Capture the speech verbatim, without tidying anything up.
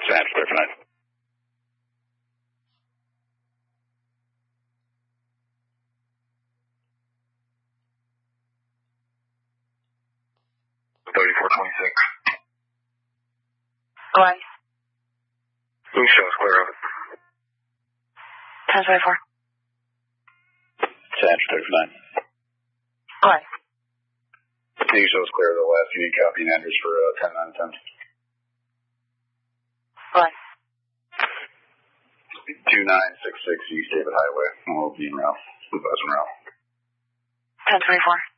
Sam, clear for nine. thirty-four twenty-six. Go ahead. Who shows clear of it? ten twenty-four. Sam, clear for nine. Go ahead. Who shows clear of the last unique copy and address for uh, ten nine ten. Go ahead. two nine six six East David Highway. We'll be in route. We'll buzz in route. ten twenty-four.